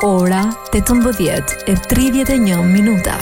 Ora 18:31.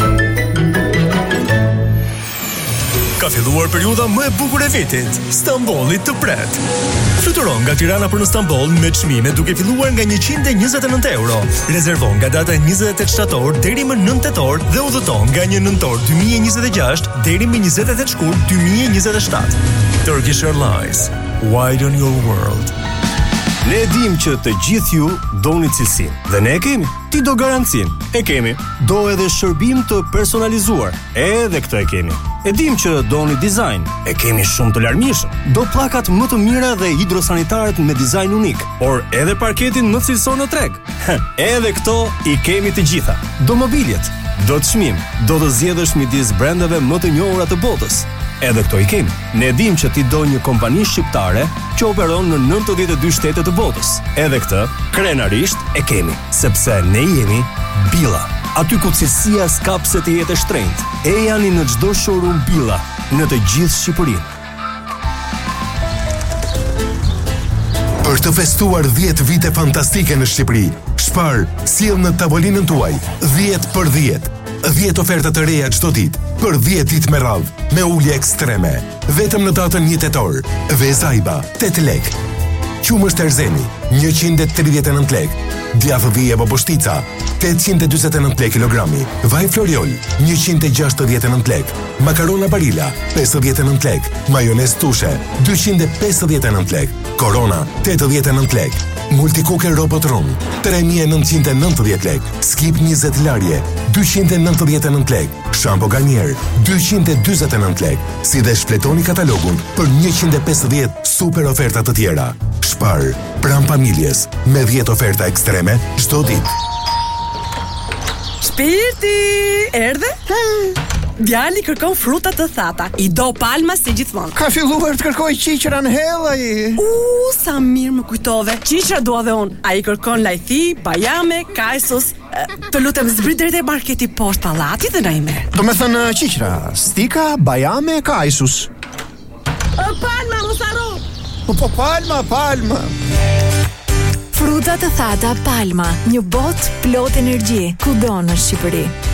Ka filluar periudha më e bukur e vitit, Stambolli të pret. Fluturon nga Tirana për në Stamboll me çmime duke filluar nga 129 euro. Rezervon nga data 28 shtator deri më 9 tetor dhe udhëton nga 1 nëntor 2026 deri më 28 shkurt 2027. Turkish Airlines. Widen your world. Ne dim që të gjithë ju doni cilësinë dhe ne e kemi. Ti do garancinë, e kemi. Do edhe shërbim të personalizuar, edhe këtë e kemi. E dim që doni dizajn, e kemi shumë të larmishëm. Do pllakat më të mira dhe hidrosanitaret me dizajn unik, por edhe parketin më cilësor në treg. Edhe këto i kemi të gjitha. Do mobiljet, do çmim, do të zgjedhësh midis brendeve më të njohura të botës. Edhe këto i kemi. Ne dim që ti do një kompani shqiptare që operon në 92 shtete të botës. Edhe këtë, krenarisht e kemi, sepse ne jemi Billa. Aty ku cilësia s'ka pse të jetë e shtrenjtë. E janë në çdo showroom Billa, në të gjithë Shqipërinë. Për të festuar 10 vite fantastike në Shqipëri, Spar sjell në tavolinën tuaj 10 për 10. 10 oferta të reja çdo ditë, për 10 ditë me radhë, me ulje ekstreme. Vetëm në datën 1 tetor, Vezaiba 8 lek. Qumësht Erzeni 139 lek. Djathë vije boboshtica 849 lek kilogrami. Vaj Floriol 169 lek. Makarona Barilla 59 lek. Majonez Tushe 259 lek. Corona 89 lek. Multicooker Robot Room 3990 lek. Skip 20 larje 299 lek. Shampo Garnier 249 lek. Si dhe shfletoni katalogun për 150 super oferta të tjera. Spar, pranë familjes, me 10 oferta ekstreme çdo ditë. Shpirti, erdhe? Djali kërkon fruta të thata. I do palma si gjithmonë. Ka filluar të kërkoj qiqra në hellaj. Sa mirë më kujtove. Qiqra dua dhe unë. Ai kërkon lajthi, bajame, kajsos. Të lutem zbrit drejt e marketi poshtë pallati dhe na i merr. Do me thënë qiqra, stika, bajame, kajsus. Palma, mos harro. Po palma. Fruta të thata Palma, një botë plot energji, kudo në Shqipëri.